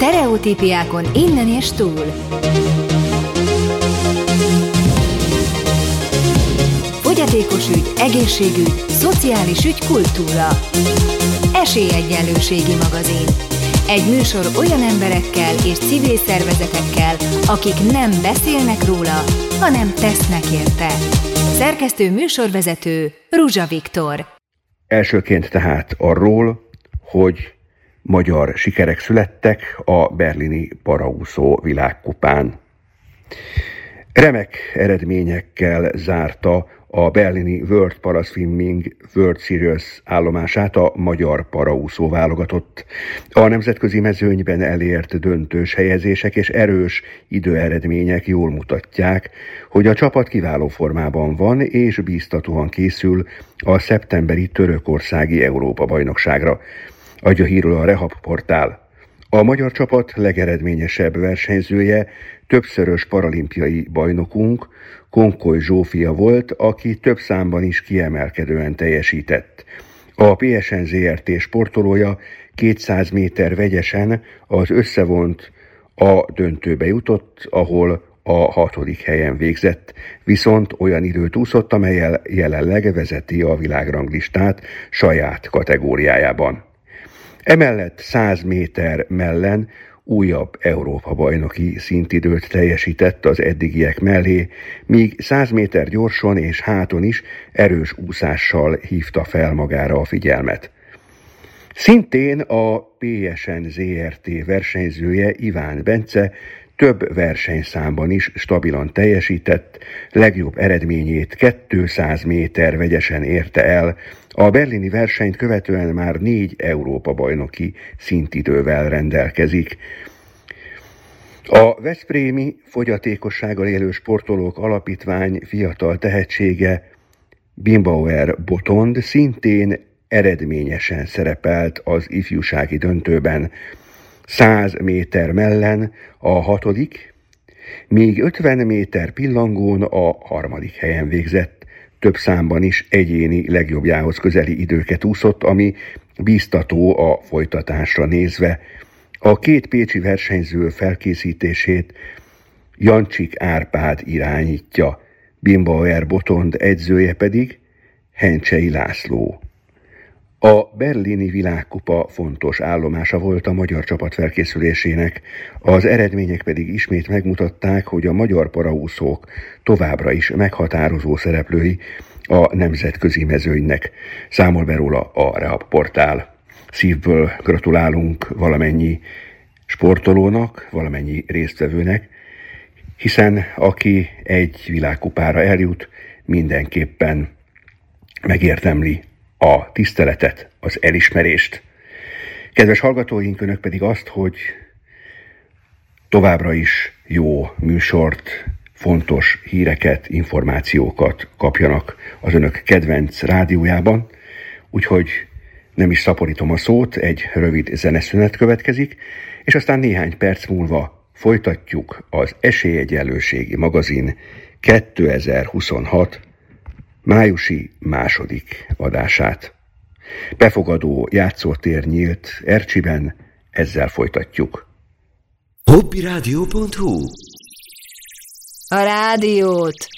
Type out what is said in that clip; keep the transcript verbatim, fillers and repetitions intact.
Sztereotípiákon innen és túl. Fogyatékos ügy, egészségügy, szociális ügy, kultúra. Esélyegyenlőségi magazin. Egy műsor olyan emberekkel és civil szervezetekkel, akik nem beszélnek róla, hanem tesznek érte. Szerkesztő műsorvezető Ruzsa Viktor. Elsőként tehát arról, hogy magyar sikerek születtek a berlini paraúszó világkupán. Remek eredményekkel zárta a berlini World Paraswimming World Series állomását a magyar paraúszó válogatott. A nemzetközi mezőnyben elért döntős helyezések és erős időeredmények jól mutatják, hogy a csapat kiváló formában van és bíztatóan készül a szeptemberi törökországi Európa-bajnokságra. Adja hírül a Rehab portál. A magyar csapat legeredményesebb versenyzője többszörös paralimpiai bajnokunk, Konkoly Zsófia volt, aki több számban is kiemelkedően teljesített. A pé es en zé er té sportolója kétszáz méter vegyesen az összevont a döntőbe jutott, ahol a hatodik helyen végzett, viszont olyan időt úszott, amellyel jelenleg vezeti a világranglistát saját kategóriájában. Emellett száz méter mellen újabb Európa-bajnoki szintidőt teljesített az eddigiek mellé, míg száz méter gyorson és háton is erős úszással hívta fel magára a figyelmet. Szintén a pé es en zé er té versenyzője Iván Bence több versenyszámban is stabilan teljesített, legjobb eredményét kétszáz méter vegyesen érte el, a berlini versenyt követően már négy Európa-bajnoki szintidővel rendelkezik. A veszprémi fogyatékossággal élő sportolók alapítvány fiatal tehetsége Bimbauer Botond szintén eredményesen szerepelt az ifjúsági döntőben. száz méter mellen a hatodik, míg ötven méter pillangón a harmadik helyen végzett. Több számban is egyéni legjobbjához közeli időket úszott, ami bíztató a folytatásra nézve. A két pécsi versenyző felkészítését Jancsik Árpád irányítja, Bimbauer Botond edzője pedig Hencsey László. A berlini világkupa fontos állomása volt a magyar csapat felkészülésének, az eredmények pedig ismét megmutatták, hogy a magyar paraúszók továbbra is meghatározó szereplői a nemzetközi mezőnynek. Számol be róla a Rehab portál. Szívből gratulálunk valamennyi sportolónak, valamennyi résztvevőnek, hiszen aki egy világkupára eljut, mindenképpen megérdemli a tiszteletet, az elismerést. Kedves hallgatóink, önök pedig azt, hogy továbbra is jó műsort, fontos híreket, információkat kapjanak az önök kedvenc rádiójában, úgyhogy nem is szaporítom a szót, egy rövid zeneszünet következik, és aztán néhány perc múlva folytatjuk az Esélyegyenlőségi magazin kétezer-huszonhat májusi második adását. Befogadó játszótér nyílt Ercsiben, ezzel folytatjuk. hobbiradio pont hu A rádiót